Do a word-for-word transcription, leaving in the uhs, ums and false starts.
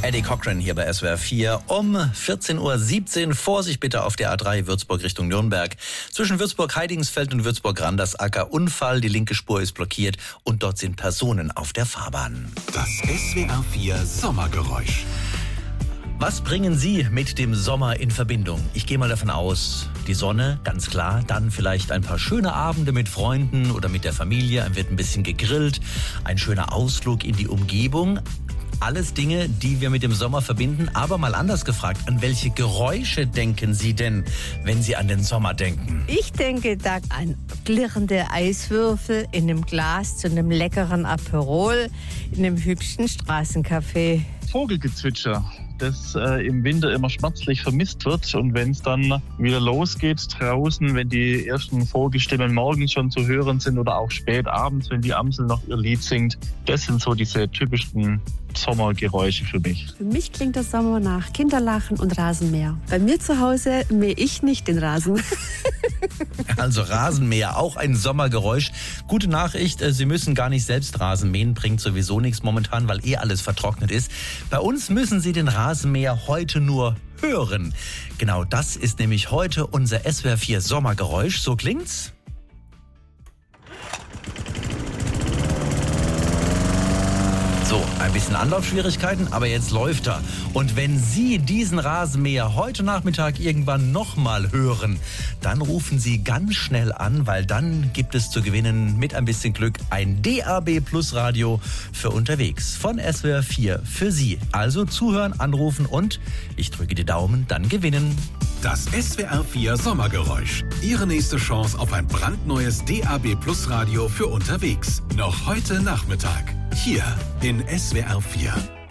Eddie Cochran hier bei S W R vier um vierzehn Uhr siebzehn. Vorsicht bitte auf der A drei Würzburg Richtung Nürnberg. Zwischen Würzburg-Heidigensfeld und Würzburg-Randersacker Unfall. Die linke Spur ist blockiert und dort sind Personen auf der Fahrbahn. Das S W R vier Sommergeräusch. Was bringen Sie mit dem Sommer in Verbindung? Ich gehe mal davon aus, die Sonne, ganz klar. Dann vielleicht ein paar schöne Abende mit Freunden oder mit der Familie. Dann wird ein bisschen gegrillt. Ein schöner Ausflug in die Umgebung. Alles Dinge, die wir mit dem Sommer verbinden. Aber mal anders gefragt, an welche Geräusche denken Sie denn, wenn Sie an den Sommer denken? Ich denke da an klirrende Eiswürfel in einem Glas zu einem leckeren Aperol in einem hübschen Straßencafé. Vogelgezwitscher, das äh, im Winter immer schmerzlich vermisst wird. Und wenn es dann wieder losgeht draußen, wenn die ersten Vogelstimmen morgens schon zu hören sind oder auch spät abends, wenn die Amsel noch ihr Lied singt, das sind so diese typischen Sommergeräusche für mich. Für mich klingt der Sommer nach Kinderlachen und Rasenmäher. Bei mir zu Hause mähe ich nicht den Rasen. Also Rasenmäher, auch ein Sommergeräusch. Gute Nachricht, Sie müssen gar nicht selbst Rasen mähen, bringt sowieso nichts momentan, weil eh alles vertrocknet ist. Bei uns müssen Sie den Rasenmäher heute nur hören. Genau das ist nämlich heute unser S W R vier Sommergeräusch. So klingt's. So, ein bisschen Anlaufschwierigkeiten, aber jetzt läuft er. Und wenn Sie diesen Rasenmäher heute Nachmittag irgendwann nochmal hören, dann rufen Sie ganz schnell an, weil dann gibt es zu gewinnen mit ein bisschen Glück ein D A B Plus Radio für unterwegs von S W R vier für Sie. Also zuhören, anrufen und ich drücke die Daumen, dann gewinnen. Das S W R vier Sommergeräusch. Ihre nächste Chance auf ein brandneues D A B Plus Radio für unterwegs. Noch heute Nachmittag. Hier in S W R vier.